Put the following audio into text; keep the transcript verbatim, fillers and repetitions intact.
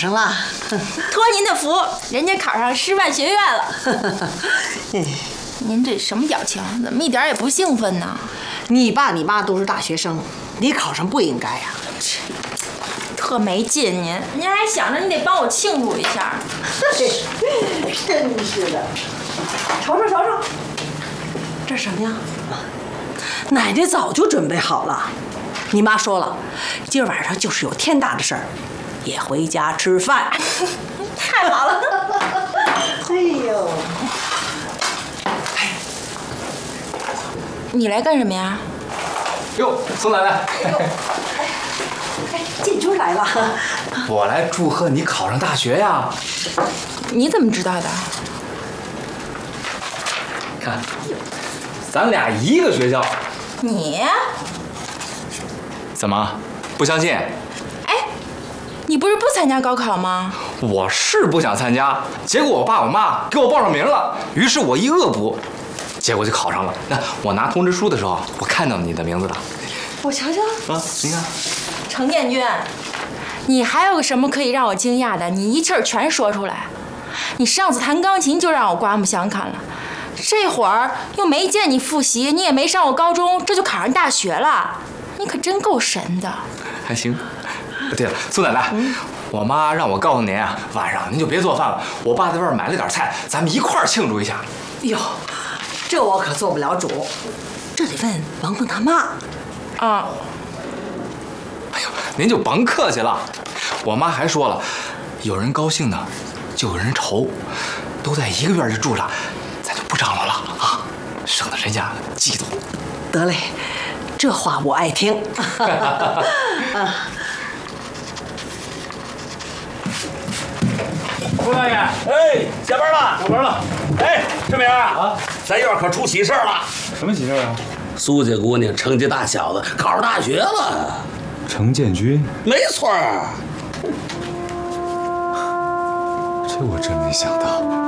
上了。 托您的福，人家考上师范学院了。您这什么表情？怎么一点也不兴奋呢？ 你爸你妈都是大学生，你考上不应该呀、啊。 特没劲您，您还想着你得帮我庆祝一下。 真是的。瞅瞅瞅瞅，这什么呀？奶奶早就准备好了。你妈说了，今儿晚上就是有天大的事儿，也回家吃饭。 太好了。 哎呦。 你来干什么呀？ 哟，宋奶奶。 哎，建军来了。 我来祝贺你考上大学呀。 你怎么知道的？ 看，咱俩一个学校。 你？ 怎么，不相信？ 哎，你不是不参加高考吗？ 我是不想参加，结果我爸我妈给我报上名了，于是我一恶补。结果就考上了。那我拿通知书的时候，我看到你的名字了。 我瞧瞧。 啊，你看。 程建军，你还有什么可以让我惊讶的？你一气儿全说出来。你上次弹钢琴就让我刮目相看了，这会儿又没见你复习，你也没上过高中，这就考上大学了，你可真够神的。 还行。对了，苏奶奶。嗯，我妈让我告诉您啊，晚上您就别做饭了，我爸在外面买了点菜，咱们一块儿庆祝一下。 哟。这我可做不了主，这得问王凤他妈。 啊！ 哎呦，您就甭客气了。我妈还说了，有人高兴呢，就有人愁，都在一个院里住着，咱就不张罗了啊，省得人家嫉妒。 得嘞，这话我爱听。 啊。朱大爷，哎，下班了， 下班了。 哎，志明啊，咱院可出喜事了。 什么喜事啊？ 苏家姑娘成绩大小子考上大学了。 程建军？ 没错。 这我真没想到。